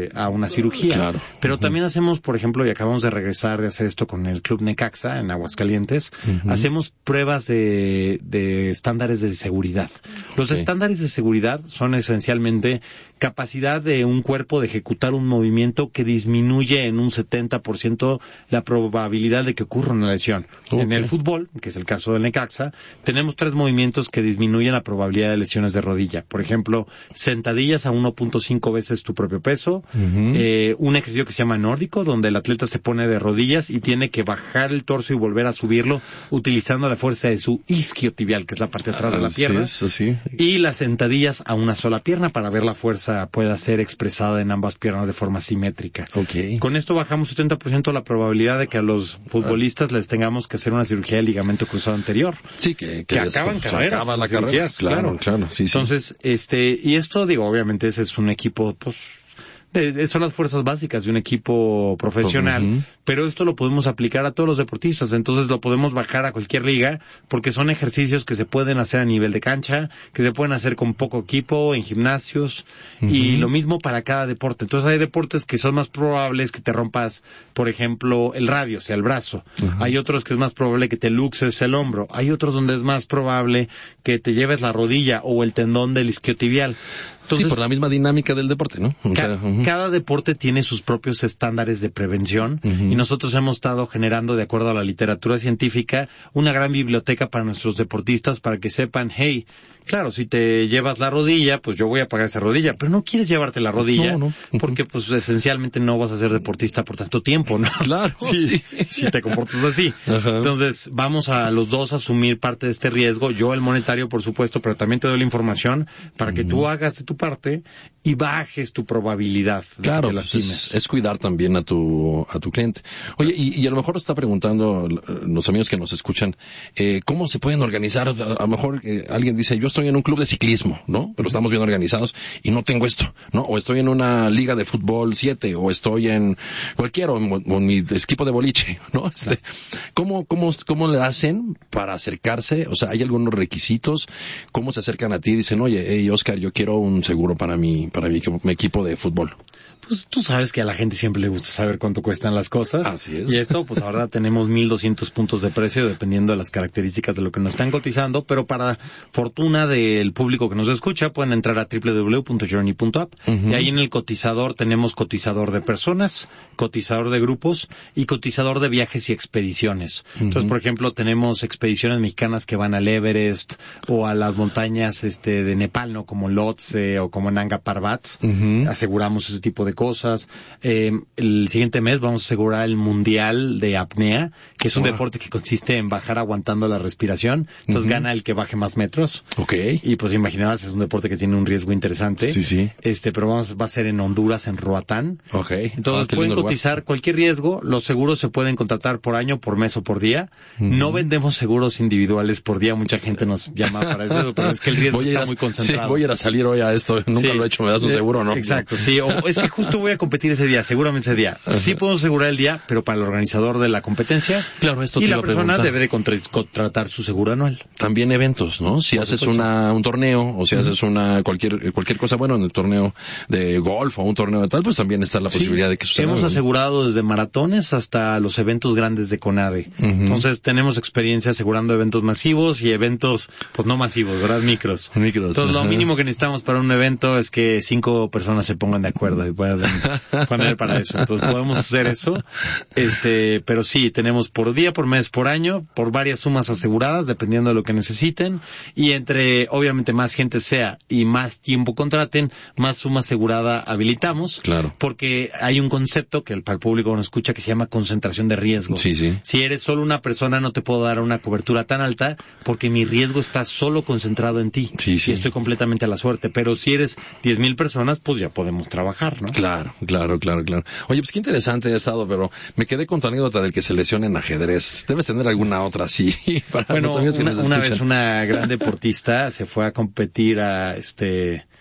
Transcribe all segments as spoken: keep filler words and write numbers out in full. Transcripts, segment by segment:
eh, a una cirugía. Claro. Pero uh-huh. también hacemos, por ejemplo, y acabamos de regresar de hacer esto con el Club Necaxa en Aguascalientes, uh-huh. hacemos pruebas de, de estándares de seguridad. Los okay. estándares de seguridad son esencialmente capacidad de un cuerpo de ejecutar un movimiento que disminuye en un setenta por ciento la probabilidad de que ocurra una lesión. Okay. En el fútbol, que es el caso del Necaxa, tenemos tres movimientos que disminuyen la probabilidad de lesiones de rodilla. Por ejemplo, sentadillas a uno punto cinco veces tu propio peso, uh-huh. eh, un ejercicio que se llama nórdico, donde el atleta se pone de rodillas y tiene que bajar el torso y volver a subirlo utilizando la fuerza de su isquiotibial, que es la parte de atrás ah, de la pierna. Sí, sí. Y las sentadillas a una sola pierna para ver la fuerza pueda ser expresada en ambas piernas de forma simétrica. Okay. Con esto bajamos setenta por ciento la probabilidad de que a los futbolistas les tengamos que hacer una cirugía de ligamento cruzado anterior. Sí, que, que, que acaban pues, carreras. Acaba la carrera. Claro, claro. claro. Sí, sí. Entonces, este, y esto, digo, obviamente ese es un equipo, pues, de, son las fuerzas básicas de un equipo profesional, uh-huh. pero esto lo podemos aplicar a todos los deportistas, entonces lo podemos bajar a cualquier liga, porque son ejercicios que se pueden hacer a nivel de cancha, que se pueden hacer con poco equipo, en gimnasios, uh-huh. y lo mismo para cada deporte. Entonces hay deportes que son más probables que te rompas, por ejemplo, el radio, o sea, el brazo. Uh-huh. Hay otros que es más probable que te luxes el hombro. Hay otros donde es más probable que te lleves la rodilla o el tendón del isquiotibial. Entonces, sí, por la misma dinámica del deporte, ¿no? O ca- sea, uh-huh. Cada deporte tiene sus propios estándares de prevención uh-huh. y nosotros hemos estado generando, de acuerdo a la literatura científica, una gran biblioteca para nuestros deportistas para que sepan, hey, claro, si te llevas la rodilla, pues yo voy a pagar esa rodilla, pero no quieres llevarte la rodilla no, no. Uh-huh. porque pues esencialmente no vas a ser deportista por tanto tiempo, ¿no? Claro, sí, sí. Si te comportas así. Uh-huh. Entonces, vamos a los dos a asumir parte de este riesgo, yo el monetario, por supuesto, pero también te doy la información para uh-huh. que tú hagas de tu parte y bajes tu probabilidad de claro, que te lastimes. Pues es, es cuidar también a tu a tu cliente. Oye, y, y a lo mejor está preguntando los amigos que nos escuchan, eh, ¿cómo se pueden organizar? A, a lo mejor eh, alguien dice, yo estoy en un club de ciclismo, ¿no? Pero estamos bien organizados y no tengo esto, ¿no? O estoy en una liga de fútbol siete, o estoy en cualquiera, o en, o en mi equipo de boliche, ¿no? Este, ¿cómo, cómo, cómo le hacen para acercarse? O sea, ¿hay algunos requisitos? ¿Cómo se acercan a ti y dicen, oye, hey, Oscar, yo quiero un seguro para mi, para mi, mi equipo de fútbol? Pues tú sabes que a la gente siempre le gusta saber cuánto cuestan las cosas. Así es. Y esto, pues la verdad, tenemos mil doscientos puntos de precio dependiendo de las características de lo que nos están cotizando, pero para fortuna del público que nos escucha, pueden entrar a doble u doble u doble u punto journey punto app uh-huh. y ahí en el cotizador tenemos cotizador de personas, cotizador de grupos y cotizador de viajes y expediciones. Uh-huh. Entonces, por ejemplo, tenemos expediciones mexicanas que van al Everest o a las montañas este de Nepal, ¿no? Como Lhotse o como Nanga Parbat. Uh-huh. Aseguramos ese tipo de cosas. Eh, el siguiente mes vamos a asegurar el mundial de apnea, que es un wow. deporte que consiste en bajar aguantando la respiración. Entonces uh-huh. gana el que baje más metros. Okay. Y pues imaginabas, es un deporte que tiene un riesgo interesante. Sí, sí. Este, pero vamos, va a ser en Honduras, en Roatán. Okay. Entonces ah, pueden cotizar lugar. Cualquier riesgo. Los seguros se pueden contratar por año, por mes o por día. Uh-huh. No vendemos seguros individuales por día. Mucha gente nos llama para eso, pero es que el riesgo voy está a, muy concentrado. Sí, voy a ir a salir hoy a esto. Nunca sí. lo he hecho. ¿Me das un eh, seguro o no? Exacto, sí. O es que justo voy a competir ese día, seguramente ese día. Uh-huh. Sí podemos asegurar el día, pero para el organizador de la competencia. Claro, esto y te la iba a persona preguntar. debe de contra- contratar su seguro anual. También eventos, ¿no? Si Por haces supuesto. una un torneo o si uh-huh. haces una cualquier cualquier cosa, bueno, en el torneo de golf o un torneo de tal, pues también está la posibilidad sí. de que suceda. Hemos ¿no? asegurado desde maratones hasta los eventos grandes de CONADE. Uh-huh. Entonces tenemos experiencia asegurando eventos masivos y eventos, pues no masivos, ¿verdad? Micros. Micros. Entonces uh-huh. lo mínimo que necesitamos para un evento es que cinco personas se pongan de acuerdo y puedan poner para eso. Entonces podemos hacer eso. Este, pero sí, tenemos por día, por mes, por año, por varias sumas aseguradas, dependiendo de lo que necesiten. Y entre, obviamente, más gente sea y más tiempo contraten, más suma asegurada habilitamos. Claro. Porque hay un concepto que el, para el público no escucha que se llama concentración de riesgo. Sí, sí. Si eres solo una persona, no te puedo dar una cobertura tan alta porque mi riesgo está solo concentrado en ti. Sí, sí. Y estoy completamente a la suerte. Pero si eres diez mil personas, pues ya podemos trabajar, ¿no? Claro, claro, claro, claro. Oye, pues qué interesante ha estado, pero me quedé con tu anécdota del que se lesiona en ajedrez. Debes tener alguna otra así. Para bueno, los amigos que una, nos una escuchan. vez una gran deportista se fue a competir a este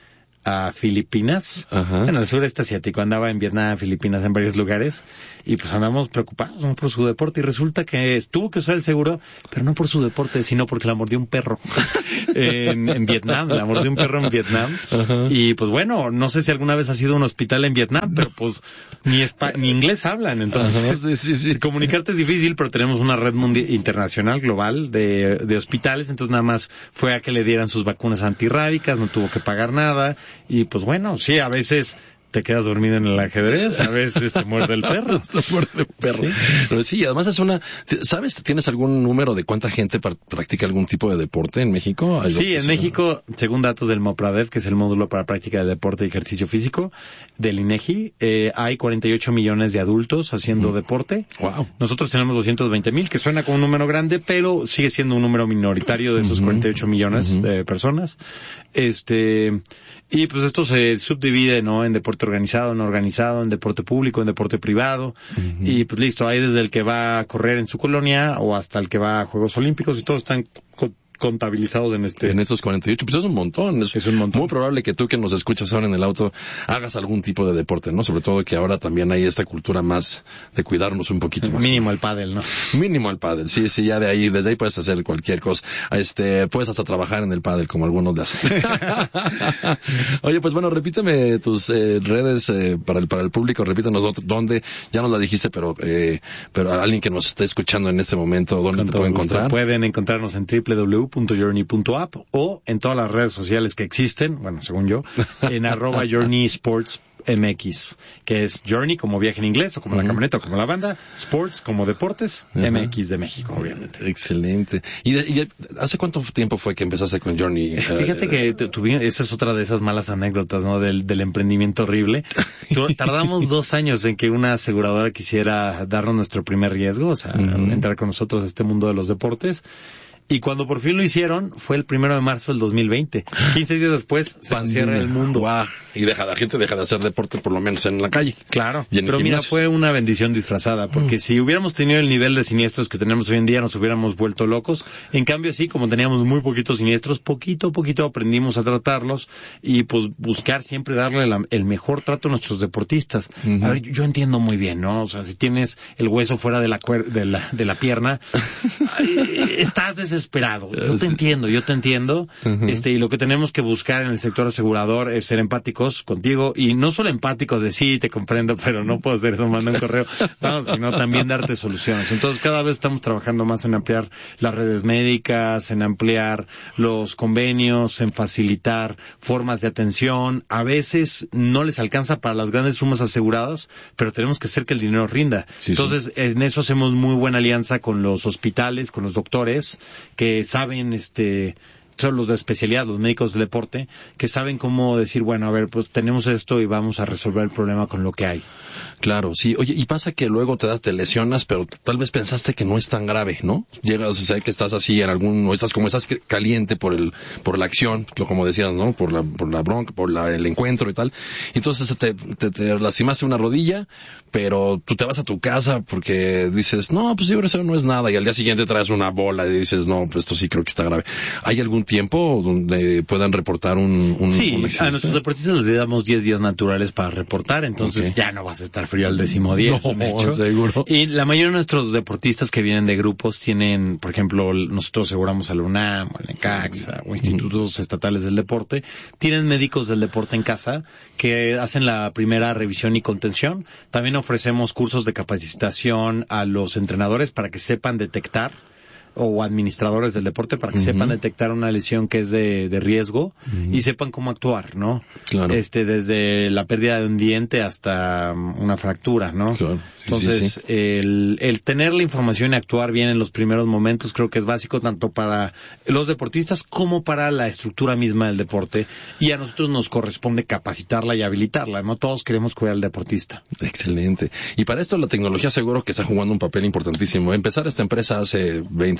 a Filipinas, Ajá. en el sureste asiático, andaba en Vietnam, Filipinas, en varios lugares, y pues andamos preocupados, ¿no?, por su deporte, y resulta que tuvo que usar el seguro, pero no por su deporte, sino porque la mordió un perro en, en Vietnam, la mordió un perro en Vietnam, Ajá. y pues bueno, no sé si alguna vez ha sido a un hospital en Vietnam, pero pues ni espa- ni inglés hablan, entonces Ajá, sí, sí, sí. comunicarte es difícil, pero tenemos una red mundial, internacional, global, de, de hospitales, entonces nada más fue a que le dieran sus vacunas antirrábicas, no tuvo que pagar nada, y pues bueno, sí, a veces te quedas dormido en el ajedrez, a veces te muerde el perro. Te muerde el perro. Sí. Pero sí, además es una... ¿Sabes? ¿Tienes algún número de cuánta gente par- practica algún tipo de deporte en México? ¿Algo Sí, que en sea? México, según datos del MOPRADEF, que es el módulo para práctica de deporte y ejercicio físico del INEGI, eh, hay cuarenta y ocho millones de adultos haciendo Mm. deporte. Wow. Nosotros tenemos doscientos veinte mil, que suena como un número grande, pero sigue siendo un número minoritario de esos Ujú. cuarenta y ocho millones Ujú. de personas. Este, y pues esto se subdivide, ¿no?, en deporte organizado, no organizado, en deporte público, en deporte privado. Ujú. Y pues listo, hay desde el que va a correr en su colonia o hasta el que va a Juegos Olímpicos, y todos están co- contabilizados en este. En esos cuarenta y ocho, pues es un montón. Es, Es un montón. Muy probable que tú que nos escuchas ahora en el auto hagas algún tipo de deporte, ¿no? Sobre todo que ahora también hay esta cultura más de cuidarnos un poquito más. Mínimo el pádel, ¿no? Mínimo el pádel, sí, sí, ya de ahí, desde ahí puedes hacer cualquier cosa. Este, puedes hasta trabajar en el pádel como algunos de hacen. Oye, pues bueno, repíteme tus eh, redes eh, para el para el público, repítanos dó- dónde, ya nos la dijiste, pero eh, pero a alguien que nos esté escuchando en este momento, ¿dónde Con te todo puede gusto. encontrar? Pueden encontrarnos en doble u doble u doble u punto journey punto app o en todas las redes sociales que existen, bueno, según yo, en arroba Journey Sports M X, que es Journey como viaje en inglés, o como la Ujú. camioneta, o como la banda, Sports como deportes, Ajá. M X de México, obviamente. Excelente. ¿Y, de- y de- hace cuánto tiempo fue que empezaste con Journey? Fíjate Eh, que tu- tuvimos, esa es otra de esas malas anécdotas, ¿no?, del, del emprendimiento horrible. Tu- Tardamos dos años en que una aseguradora quisiera darnos nuestro primer riesgo, o sea, Ujú. entrar con nosotros a este mundo de los deportes. Y cuando por fin lo hicieron, fue el primero de marzo del dos mil veinte. quince días después se pandemia. cierra el mundo. Guau. Y deja, la gente deja de hacer deporte por lo menos en la calle. Claro, Y en pero mira, gimnasios. fue una bendición disfrazada, porque si hubiéramos tenido el nivel de siniestros que tenemos hoy en día, nos hubiéramos vuelto locos. En cambio, sí, como teníamos muy poquitos siniestros, poquito a poquito aprendimos a tratarlos y pues buscar siempre darle la- el mejor trato a nuestros deportistas. Ujú. A ver, yo entiendo muy bien, ¿no? O sea, si tienes el hueso fuera de la, cuer- de la, de la pierna, eh, estás desesperado. Yo te entiendo, yo te entiendo. Ujú. Este, y lo que tenemos que buscar en el sector asegurador es ser empáticos contigo, y no solo empáticos de sí, te comprendo, pero no puedo hacer eso, manda un correo, no, sino también darte soluciones. Entonces cada vez estamos trabajando más en ampliar las redes médicas, en ampliar los convenios, en facilitar formas de atención. A veces no les alcanza para las grandes sumas aseguradas, pero tenemos que hacer que el dinero rinda. Sí, Entonces, en eso hacemos muy buena alianza con los hospitales, con los doctores, que saben, este, son los de especialidad, los médicos del deporte, que saben cómo decir, bueno, a ver, pues tenemos esto y vamos a resolver el problema con lo que hay. Claro, sí. Oye, y pasa que luego te das, te lesionas, pero tal vez pensaste que no es tan grave, ¿no? Llegas a saber que estás así en algún, o estás como estás caliente por el, por la acción, como decías, ¿no? Por la, por la bronca, por la, el encuentro y tal. Entonces te, te, te lastimaste una rodilla, pero tú te vas a tu casa porque dices, no, pues sí, pero eso no es nada. Y al día siguiente traes una bola y dices, no, pues esto sí creo que está grave. ¿Hay algún tiempo donde puedan reportar un, un, sí, un a nuestros deportistas les damos diez días naturales para reportar, entonces Ok. ya no vas a estar frío al décimo día, es un No, hecho. seguro. Y la mayoría de nuestros deportistas que vienen de grupos tienen, por ejemplo, nosotros aseguramos a la UNAM, o al Necaxa, o institutos estatales del deporte, tienen médicos del deporte en casa que hacen la primera revisión y contención. También ofrecemos cursos de capacitación a los entrenadores para que sepan detectar, o administradores del deporte, para que Ujú. sepan detectar una lesión que es de, de riesgo Ujú. y sepan cómo actuar, ¿no? Claro. Este, desde la pérdida de un diente hasta um, una fractura, ¿no? Claro. Sí, Entonces, sí, sí. El, el tener la información y actuar bien en los primeros momentos creo que es básico tanto para los deportistas como para la estructura misma del deporte, y a nosotros nos corresponde capacitarla y habilitarla, ¿no? Todos queremos cuidar al deportista. Excelente. Y para esto la tecnología seguro que está jugando un papel importantísimo. Empezar esta empresa hace veinte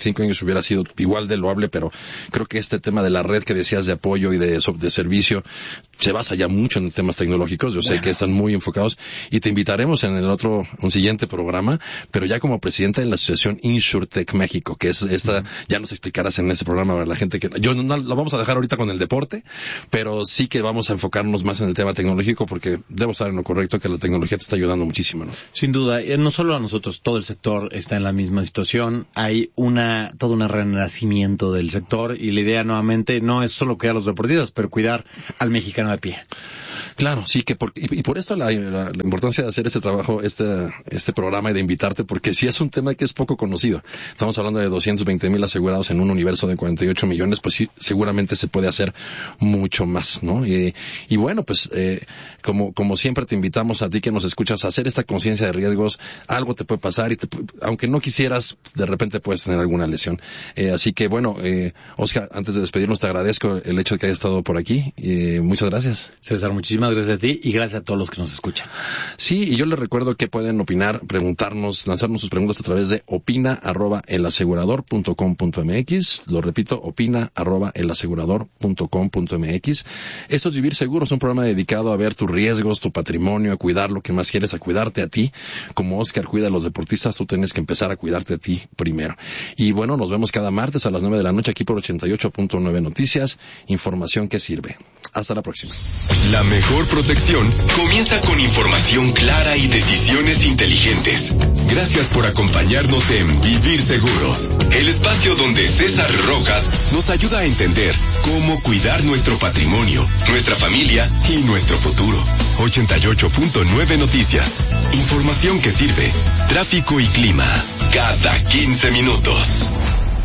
veinticinco años hubiera sido igual de loable, pero creo que este tema de la red que decías de apoyo y de, de servicio se basa ya mucho en temas tecnológicos. Yo sé bueno. que están muy enfocados y te invitaremos en el otro, un siguiente programa, pero ya como presidenta de la asociación InsurTech México, que es esta, uh-huh. ya nos explicarás en ese programa a la gente que, yo no, no lo vamos a dejar ahorita con el deporte, pero sí que vamos a enfocarnos más en el tema tecnológico porque debo estar en lo correcto que la tecnología te está ayudando muchísimo, ¿no? Sin duda, no solo a nosotros, todo el sector está en la misma situación. Hay una, todo un renacimiento del sector y la idea nuevamente no es solo cuidar a los deportistas, pero cuidar al mexicano de pie. Claro, sí, que por, y, y por esto la, la, la importancia de hacer este trabajo, este, este programa y de invitarte, porque sí es un tema que es poco conocido. Estamos hablando de doscientos veinte mil asegurados en un universo de cuarenta y ocho millones, pues sí, seguramente se puede hacer mucho más, ¿no? Y, y bueno, pues, eh, como, como siempre te invitamos a ti que nos escuchas a hacer esta conciencia de riesgos. Algo te puede pasar y te, aunque no quisieras, de repente puedes tener alguna lesión. Eh, así que bueno, eh, Oscar, antes de despedirnos te agradezco el hecho de que hayas estado por aquí. Eh, muchas gracias. César, muchísimas gracias a ti y gracias a todos los que nos escuchan. Sí, y yo les recuerdo que pueden opinar, preguntarnos, lanzarnos sus preguntas a través de opina arroba elasegurador punto com punto mx. Lo repito, opina arroba elasegurador punto com punto mx. Esto es Vivir Seguro, es un programa dedicado a ver tus riesgos, tu patrimonio, a cuidar lo que más quieres, a cuidarte a ti. Como Oscar cuida a los deportistas, tú tienes que empezar a cuidarte a ti primero. Y bueno, nos vemos cada martes a las nueve de la noche aquí por ochenta y ocho punto nueve Noticias, información que sirve. Hasta la próxima. La mejor protección comienza con información clara y decisiones inteligentes. Gracias por acompañarnos en Vivir Seguros, el espacio donde César Rojas nos ayuda a entender cómo cuidar nuestro patrimonio, nuestra familia y nuestro futuro. ochenta y ocho punto nueve Noticias, información que sirve. Tráfico y clima, cada quince minutos.